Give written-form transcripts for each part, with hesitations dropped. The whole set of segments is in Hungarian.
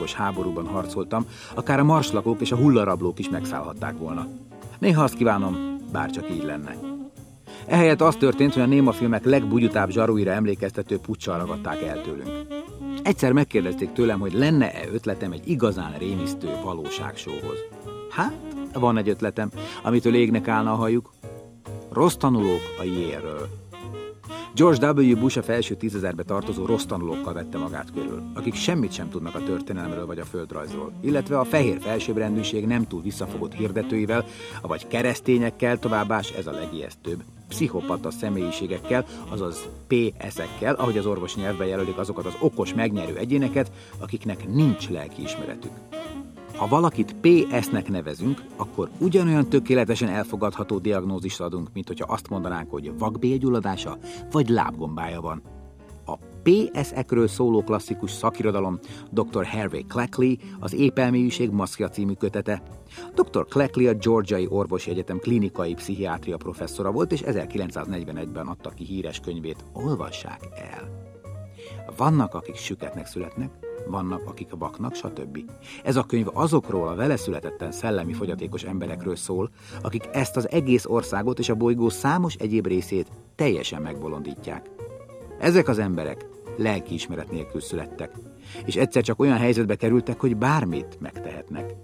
világos háborúban harcoltam, akár a marslakók és a hullarablók is megszállhatták volna. Néha azt kívánom, bárcsak így lenne. Ehelyett az történt, hogy a némafilmek legbugyutább zsaruira emlékeztető puccsal ragadták el tőlünk. Egyszer megkérdezték tőlem, hogy lenne-e ötletem egy igazán rémisztő valóságsóhoz. Hát, van egy ötletem, amitől égnek állna a hajuk. Rossz tanulók a Yale-ről. George W. Bush a felső 10.000-be tartozó rossz tanulókkal vette magát körül, akik semmit sem tudnak a történelemről vagy a földrajzról, illetve a fehér felsőbbrendűség nem túl visszafogott hirdetőivel, vagy keresztényekkel, továbbá ez a legijesztőbb, pszichopata személyiségekkel, azaz PS-ekkel, ahogy az orvosi nyelvben jelölik azokat az okos, megnyerő egyéneket, akiknek nincs lelkiismeretük. Ha valakit PS-nek nevezünk, akkor ugyanolyan tökéletesen elfogadható diagnózist adunk, mint hogyha azt mondanánk, hogy vakbélgyulladása vagy lábgombája van. A PS-ekről szóló klasszikus szakirodalom Dr. Harvey Cleckley az Épelmélyűség maszkja című kötete. Dr. Cleckley a Georgiai Orvosi Egyetem klinikai pszichiátria professzora volt, és 1941-ben adta ki híres könyvét. Olvassák el! Vannak, akik süketnek születnek, vannak, akik vaknak, stb. Ez a könyv azokról a vele születetten szellemi fogyatékos emberekről szól, akik ezt az egész országot és a bolygó számos egyéb részét teljesen megbolondítják. Ezek az emberek lelkiismeret nélkül születtek, és egyszer csak olyan helyzetbe kerültek, hogy bármit megtehetnek.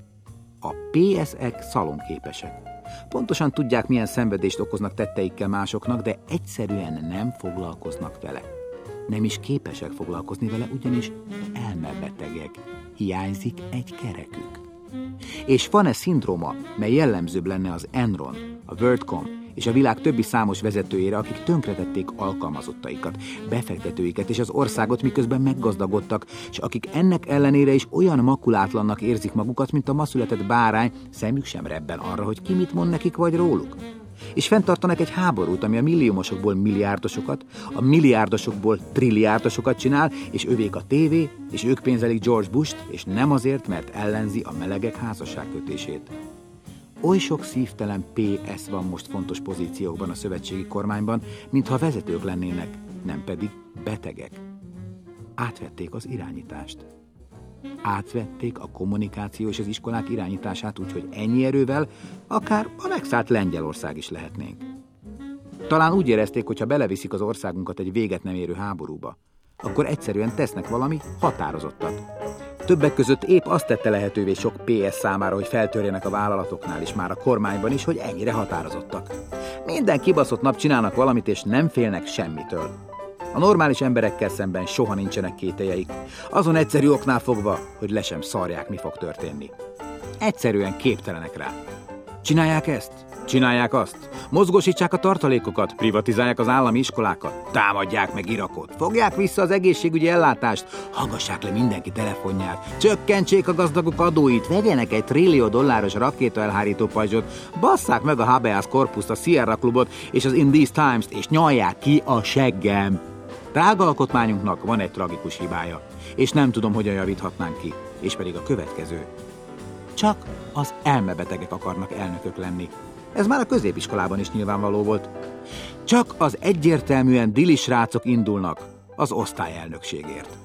A PS-ek szalonképesek. Pontosan tudják, milyen szenvedést okoznak tetteikkel másoknak, de egyszerűen nem foglalkoznak vele. Nem is képesek foglalkozni vele, ugyanis elmebetegek. Hiányzik egy kerekük. És van-e szindróma, mely jellemzőbb lenne az Enron, a WorldCom és a világ többi számos vezetőjére, akik tönkretették alkalmazottaikat, befektetőiket és az országot, miközben meggazdagodtak, és akik ennek ellenére is olyan makulátlannak érzik magukat, mint a ma született bárány, szemük sem rebben arra, hogy ki mit mond nekik vagy róluk. És fenntartanak egy háborút, ami a milliómosokból milliárdosokat, a milliárdosokból trilliárdosokat csinál, és övék a tévé, és ők pénzelik George Bush-t, és nem azért, mert ellenzi a melegek házasságkötését. Oly sok szívtelen PS van most fontos pozíciókban a szövetségi kormányban, mintha vezetők lennének, nem pedig betegek. Átvették az irányítást. Átvették a kommunikáció és az iskolák irányítását, úgyhogy ennyi erővel akár a megszállt Lengyelország is lehetnénk. Talán úgy érezték, hogy ha beleviszik az országunkat egy véget nem érő háborúba, akkor egyszerűen tesznek valami határozottat. Többek között épp azt tette lehetővé sok PS számára, hogy feltörjenek a vállalatoknál is, már a kormányban is, hogy ennyire határozottak. Minden kibaszott nap csinálnak valamit, és nem félnek semmitől. A normális emberekkel szemben soha nincsenek kételyeik, azon egyszerű oknál fogva, hogy le sem szarják, mi fog történni. Egyszerűen képtelenek rá. Csinálják ezt, csinálják azt, mozgósítsák a tartalékokat, privatizálják az állami iskolákat, támadják meg Irakot, fogják vissza az egészségügyi ellátást, hallgassák le mindenki telefonját, csökkentsék a gazdagok adóit, vegyenek egy $1 trillió rakétaelhárító pajzsot, basszák meg a habeas corpust, a Sierra Clubot és az In These Times-t, és nyalják ki a seggem. Drága alkotmányunknak van egy tragikus hibája, és nem tudom, hogyan javíthatnánk ki, és pedig a következő. Csak az elmebetegek akarnak elnökök lenni. Ez már a középiskolában is nyilvánvaló volt. Csak az egyértelműen dili srácok indulnak az osztályelnökségért.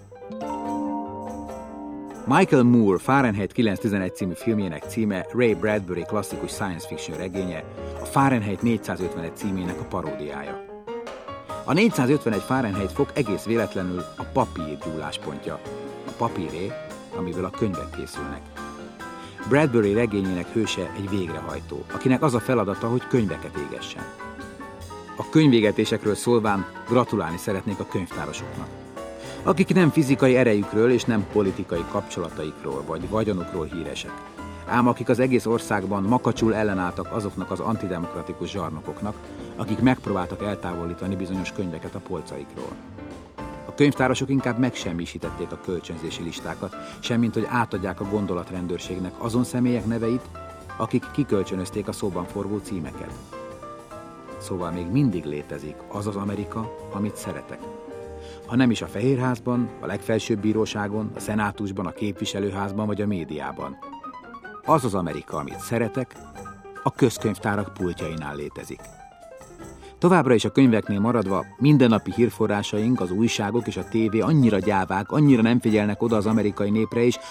Michael Moore Fahrenheit 911 című filmjének címe Ray Bradbury klasszikus science fiction regénye, a Fahrenheit 451 címének a paródiája. A 451 Fahrenheit fok egész véletlenül a papír gyúláspontja. A papíré, amiből a könyvek készülnek. Bradbury regényének hőse egy végrehajtó, akinek az a feladata, hogy könyveket égessen. A könyvégetésekről szólván gratulálni szeretnék a könyvtárosoknak, akik nem fizikai erejükről és nem politikai kapcsolataikról vagy vagyonukról híresek, ám akik az egész országban makacsul ellenálltak azoknak az antidemokratikus zsarnokoknak, akik megpróbáltak eltávolítani bizonyos könyveket a polcaikról. A könyvtárosok inkább megsemmisítették a kölcsönzési listákat, semmint hogy átadják a gondolatrendőrségnek azon személyek neveit, akik kikölcsönözték a szóban forgó címeket. Szóval még mindig létezik az az Amerika, amit szeretek. Ha nem is a Fehérházban, a legfelsőbb bíróságon, a szenátusban, a képviselőházban vagy a médiában. Az az Amerika, amit szeretek, a közkönyvtárak pultjainál létezik. Továbbra is a könyveknél maradva mindennapi hírforrásaink, az újságok és a tévé annyira gyávák, annyira nem figyelnek oda az amerikai népre, és